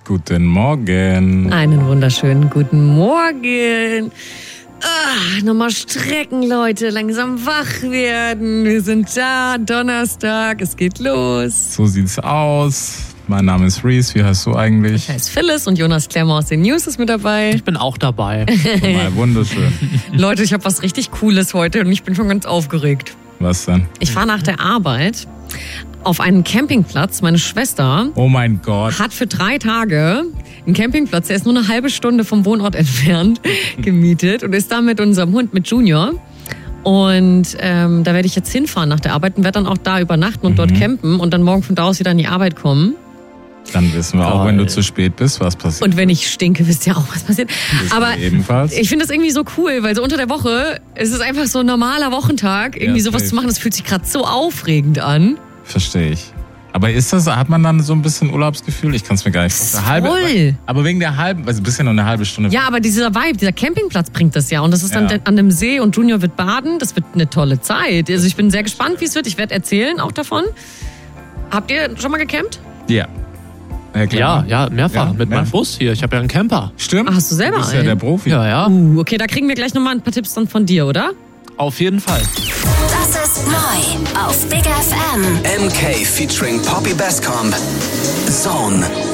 Guten Morgen. Einen wunderschönen guten Morgen. Nochmal strecken, Leute. Langsam wach werden. Wir sind da. Donnerstag. Es geht los. So sieht's aus. Mein Name ist Reese. Wie heißt du eigentlich? Ich heiße Phyllis und Jonas Klemmer aus den News ist mit dabei. Ich bin auch dabei. Mal wunderschön. Leute, ich habe was richtig Cooles heute und ich bin schon ganz aufgeregt. Was denn? Ich fahre nach der Arbeit auf einen Campingplatz. Meine Schwester Oh mein Gott. hat für 3 Tage einen Campingplatz, der ist nur eine halbe Stunde vom Wohnort entfernt, gemietet und ist da mit unserem Hund, mit Junior. Und da werde ich jetzt hinfahren nach der Arbeit und werde dann auch da übernachten und dort campen und dann morgen von da aus wieder an die Arbeit kommen. Dann wissen wir auch, wenn du zu spät bist, was passiert. Und wenn ich stinke, wisst ihr auch, was passiert. Aber ebenfalls. ich finde das irgendwie so cool, weil so unter der Woche ist es einfach so ein normaler Wochentag, irgendwie sowas safe. zu machen, das fühlt sich gerade so aufregend an. Verstehe ich. Aber hat man dann so ein bisschen Urlaubsgefühl? Ich kann es mir gar nicht vorstellen. Voll. Aber wegen der halben, also bist ja noch eine halbe Stunde. Ja, aber dieser Vibe, dieser Campingplatz bringt das ja. Und das ist dann Ja. an einem See und Junior wird baden. Das wird eine tolle Zeit. Also ich bin sehr gespannt, wie es wird. Ich werde erzählen auch davon. Habt ihr schon mal gecampt? Ja. Klar. Ja, mehrfach. Ja, mit meinem Bus hier. Ich habe ja einen Camper. Stimmt. Ach, hast du selber Du bist ja einen? der Profi. Ja. Okay, da kriegen wir gleich nochmal ein paar Tipps dann von dir, oder? Auf jeden Fall. Das ist neu auf Big FM. MK featuring Poppy Bestcomb. Zone.